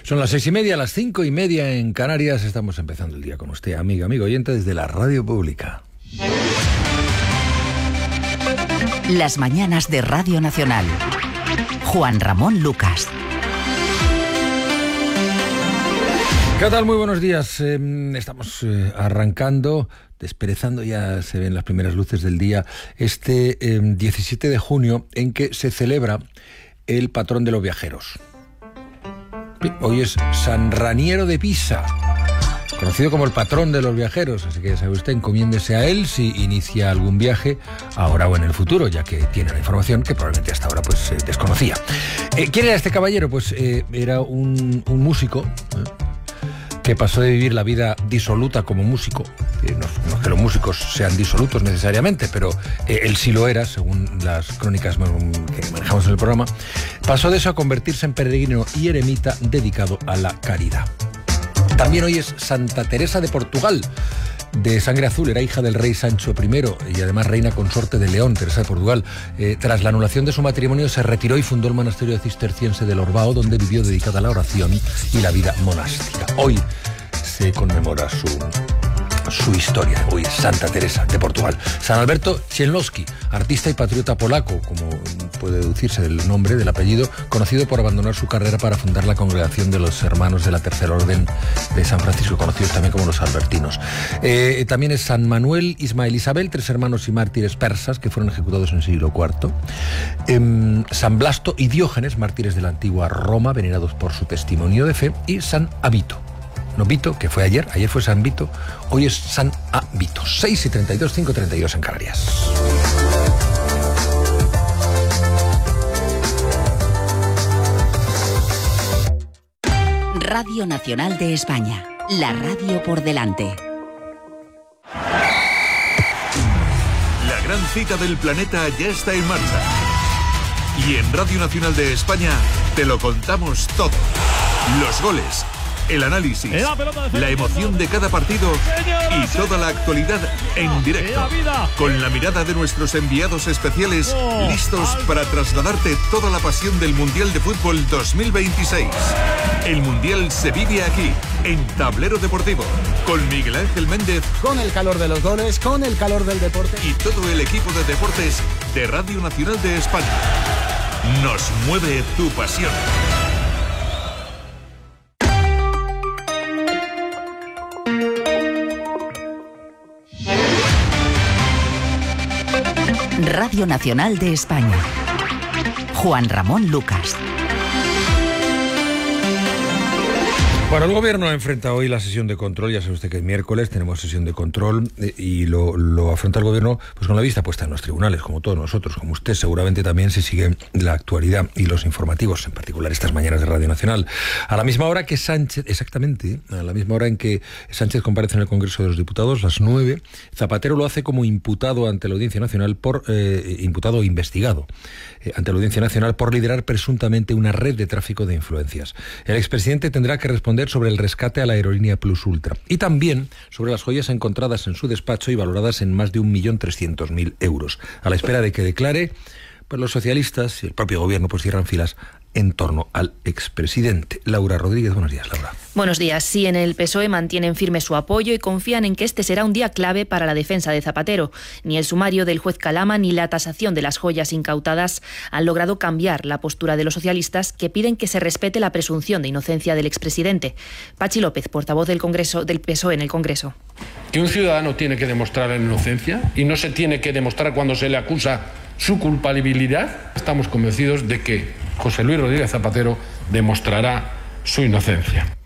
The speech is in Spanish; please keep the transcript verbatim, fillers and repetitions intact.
Son las seis y media, las cinco y media en Canarias. Estamos empezando el día con usted, amiga, amigo oyente, desde la Radio Pública. Las mañanas de Radio Nacional. Juan Ramón Lucas. ¿Qué tal? Muy buenos días. Eh, estamos eh, arrancando, desperezando, ya se ven las primeras luces del día, este eh, diecisiete de junio, en que se celebra el patrón de los viajeros. Hoy es San Raniero de Pisa, conocido como el patrón de los viajeros, así que ya sabe usted, encomiéndese a él si inicia algún viaje ahora o en el futuro, ya que tiene la información que probablemente hasta ahora pues eh, desconocía. Eh, ¿Quién era este caballero? Pues eh, era un, un músico eh, que pasó de vivir la vida disoluta como músico. Eh, no, no es que los músicos sean disolutos necesariamente, pero eh, él sí lo era, según las crónicas que manejamos en el programa. Pasó de eso a convertirse en peregrino y eremita dedicado a la caridad. También hoy es Santa Teresa de Portugal, de sangre azul, era hija del rey Sancho primero y además reina consorte de León. Teresa de Portugal, eh, tras la anulación de su matrimonio, se retiró y fundó el monasterio cisterciense del Orbao, donde vivió dedicada a la oración y la vida monástica. Hoy se conmemora su, su historia. Hoy es Santa Teresa de Portugal. San Alberto Cienlowski, artista y patriota polaco, como puede deducirse del nombre, del apellido, conocido por abandonar su carrera para fundar la congregación de los hermanos de la Tercera Orden de San Francisco, conocidos también como los albertinos. Eh, también es San Manuel, Ismael, Isabel, tres hermanos y mártires persas que fueron ejecutados en el siglo cuarto. Eh, San Blasto y Diógenes, mártires de la antigua Roma, venerados por su testimonio de fe. Y San Avito. No Vito, que fue ayer, ayer fue San Vito, hoy es San Avito. seis y treinta y dos, cinco y treinta y dos en Canarias. Radio Nacional de España, la radio por delante. La gran cita del planeta ya está en marcha. Y en Radio Nacional de España te lo contamos todo. Los goles, el análisis, la emoción de cada partido y toda la actualidad en directo. Con la mirada de nuestros enviados especiales, listos para trasladarte toda la pasión del Mundial de Fútbol dos mil veintiséis. El Mundial se vive aquí, en Tablero Deportivo, con Miguel Ángel Méndez. Con el calor de los goles, con el calor del deporte. Y todo el equipo de deportes de Radio Nacional de España. Nos mueve tu pasión. Radio Nacional de España. Juan Ramón Lucas. Bueno, el Gobierno enfrenta hoy la sesión de control. Ya sabe usted que es miércoles, tenemos sesión de control eh, y lo, lo afronta el Gobierno pues con la vista puesta en los tribunales, como todos nosotros, como usted seguramente también se sigue la actualidad y los informativos, en particular estas mañanas de Radio Nacional. A la misma hora que Sánchez, exactamente, a la misma hora en que Sánchez comparece en el Congreso de los Diputados, las nueve, Zapatero lo hace como imputado ante la Audiencia Nacional, por eh, imputado o investigado eh, ante la Audiencia Nacional por liderar presuntamente una red de tráfico de influencias. El expresidente tendrá que responder sobre el rescate a la aerolínea Plus Ultra y también sobre las joyas encontradas en su despacho y valoradas en más de un millón trescientos mil euros. A la espera de que declare, pues los socialistas y el propio Gobierno pues cierran filas en torno al expresidente. Laura Rodríguez, buenos días, Laura. Buenos días. Sí, en el P S O E mantienen firme su apoyo y confían en que este será un día clave para la defensa de Zapatero. Ni el sumario del juez Calama ni la tasación de las joyas incautadas han logrado cambiar la postura de los socialistas, que piden que se respete la presunción de inocencia del expresidente. Pachi López, portavoz del Congreso del P S O E en el Congreso. Que un ciudadano tiene que demostrar la inocencia y no se tiene que demostrar cuando se le acusa su culpabilidad. Estamos convencidos de que José Luis Rodríguez Zapatero demostrará su inocencia.